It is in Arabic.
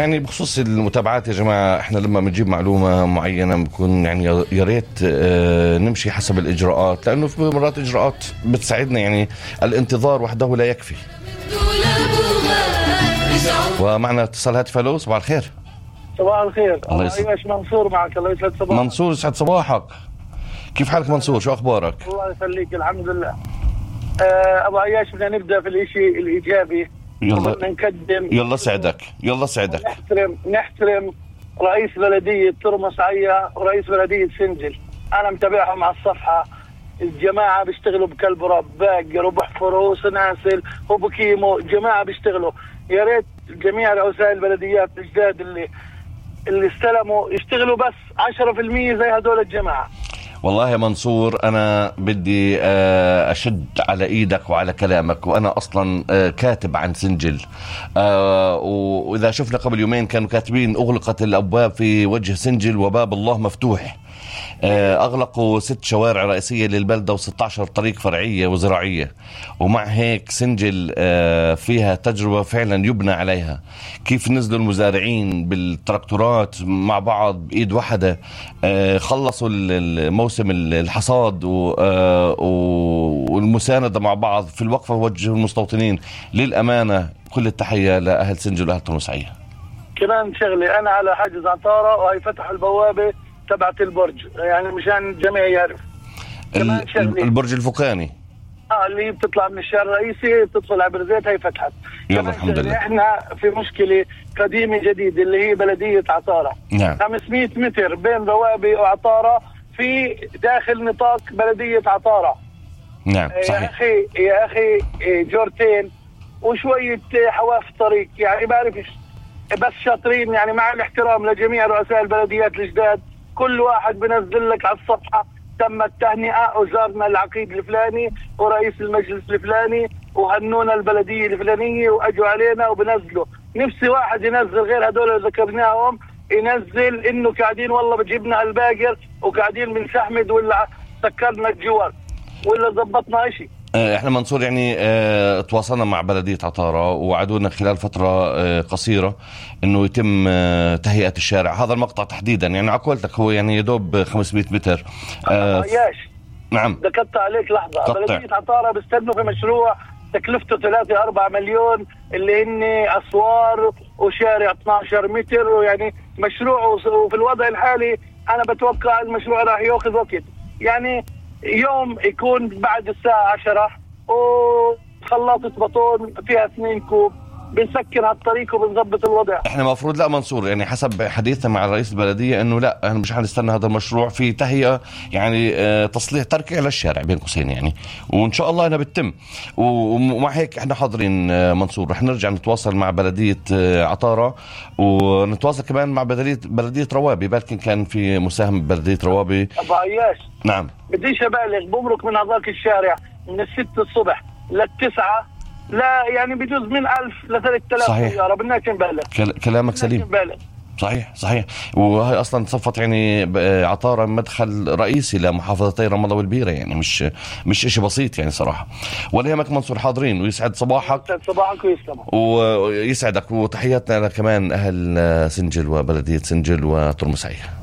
يعني بخصوص المتابعات يا جماعة، احنا لما بنجيب معلومة معينة بكون يعني يا ريت نمشي حسب الإجراءات، لأنه في مرات إجراءات بتساعدنا، يعني الانتظار وحده لا يكفي. ومعنا اتصال هاتف. الو، صباح الخير. صباح الخير. الله يسعدك. ايش منصور معك، الله يسعد صباحك. منصور، يسعد صباحك. كيف حالك منصور؟ شو أخبارك؟ الله يخليك، الحمد لله. أبو عياش، بدنا نبدأ في الإشي الإيجابي. يلا نقدم. يلا سعدك، يلا سعدك. نحترم رئيس بلدية ترمس عيا ورئيس بلدية سنجل. أنا متابعهم على الصفحة. الجماعة بيشتغلوا بكلب رب باقر وبحفروا وسناسل وبكيمو. الجماعة بيشتغلوا. يا ريت جميع رؤساء البلديات الجداد اللي استلموا يشتغلوا بس 10% زي هدول الجماعة. والله يا منصور، أنا بدي أشد على إيدك وعلى كلامك، وأنا أصلا كاتب عن سنجل، وإذا شفنا قبل يومين كانوا كاتبين أغلقت الأبواب في وجه سنجل وباب الله مفتوح. أغلقوا 6 شوارع رئيسية للبلدة و16 طريق فرعية وزراعية، ومع هيك سنجل فيها تجربة فعلا يبنى عليها. كيف نزلوا المزارعين بالتراكتورات مع بعض بإيد واحدة، خلصوا موسم الحصاد والمساندة مع بعض في الوقفة وجه المستوطنين. للأمانة كل التحية لأهل سنجل وأهل ترمس عيا. كمان شغلي، أنا على حاجز عطارة وهي فتحوا البوابة تبعت البرج، يعني مشان الجميع يعرف. البرج الفوقاني اللي بتطلع من الشارع الرئيسي بتدخل على برزيت، هي فتحت. يلا الحمد لله. احنا في مشكلة قديمة جديدة اللي هي بلدية عطارة. نعم. 500 متر بين روابي وعطارة في داخل نطاق بلدية عطارة. نعم صحيح. يا أخي جورتين وشوية حواف طريق، يعني بعرفش، بس شاطرين، يعني مع الاحترام لجميع رؤساء البلديات الجداد، كل واحد بنزل لك على الصفحة تم التهنئة وزارنا العقيد الفلاني ورئيس المجلس الفلاني وهنونا البلدية الفلانية واجوا علينا وبنزلوا. نفسي واحد ينزل غير هدول اللي ذكرناهم، ينزل انه قاعدين والله بجيبنا الباقر وقاعدين بنسحمد ولا سكرنا الجوار ولا ضبطنا اشي. احنا منصور يعني تواصلنا مع بلدية عطارة ووعدونا خلال فترة قصيرة انه يتم تهيئة الشارع، هذا المقطع تحديدا. يعني عقولتك هو يعني يدوب 500 متر. نعم. بدي اقطع عليك لحظة. بلدية عطارة بيستنوا في مشروع تكلفته 3-4 مليون، اللي هن اسوار وشارع 12 متر، ويعني مشروع، وفي الوضع الحالي انا بتوقع المشروع راح ياخذ وقت، يعني يوم يكون بعد الساعة 10 وخلاطة بطون فيها 2 كوب بنسكر هالطريق وبنضبط الوضع. احنا مفروض لا منصور، يعني حسب حديثنا مع رئيس البلدية انه لا، احنا مش هنستنى هذا المشروع في تهيئة، يعني تصليح تركيع للشارع بين قوسين يعني، وان شاء الله انها بتتم. ومع هيك احنا حاضرين منصور، رح نرجع نتواصل مع بلدية عطارة ونتواصل كمان مع بلدية روابي، بلكن كان في مساهمة بلدية روابي. ابو عياش، نعم. بديش ابالغ، بمرك من هذاك الشارع من 6 الصبح ل9، لا يعني بيجوز من 1000 ل 3000 سيارة. بدناش نبالغ. كلامك سليم. صحيح. وهي اصلا صفت يعني عطارة مدخل رئيسي لمحافظتي رام الله والبيرة، يعني مش اشي بسيط يعني صراحة. ولا يهمك منصور، حاضرين، ويسعد صباحك. يسعد صباحك ويسلمك ويسعدك، وتحياتنا كمان اهل سنجل وبلدية سنجل وترمس عيا.